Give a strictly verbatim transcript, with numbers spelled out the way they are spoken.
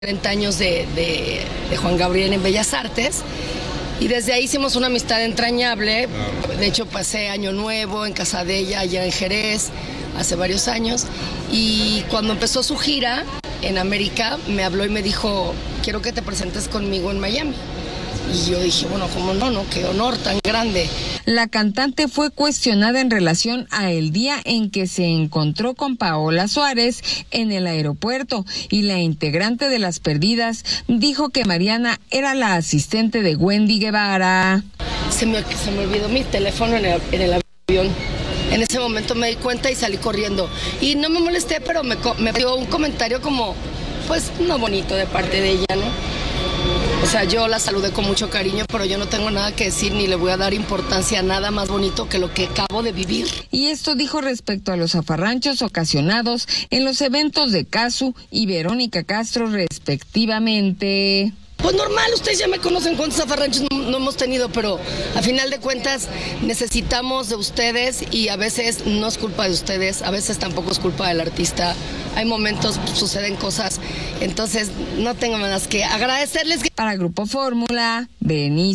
treinta años de, de, de Juan Gabriel en Bellas Artes. Y desde ahí hicimos una amistad entrañable. De hecho, pasé Año Nuevo en casa de ella, allá en Jerez, hace varios años. Y cuando empezó su gira en América, me habló y me dijo, quiero que te presentes conmigo en Miami. Y yo dije, bueno, cómo no, no, qué honor tan grande. La cantante fue cuestionada en relación a el día en que se encontró con Paola Suárez en el aeropuerto, y la integrante de Las Perdidas dijo que Mariana era la asistente de Wendy Guevara. Se me, se me olvidó mi teléfono en el, en el avión. En ese momento me di cuenta y salí corriendo. Y no me molesté, pero me, me dio un comentario como, pues, no bonito de parte de ella, ¿no? O sea, yo la saludé con mucho cariño, pero yo no tengo nada que decir ni le voy a dar importancia a nada más bonito que lo que acabo de vivir. Y esto dijo respecto a los zafarranchos ocasionados en los eventos de Casu y Verónica Castro respectivamente. Pues normal, ustedes ya me conocen cuántos zafarranchos no, no hemos tenido, pero a final de cuentas necesitamos de ustedes y a veces no es culpa de ustedes, a veces tampoco es culpa del artista. Hay momentos, suceden cosas, entonces no tengo más que agradecerles. Para Grupo Fórmula, Berenice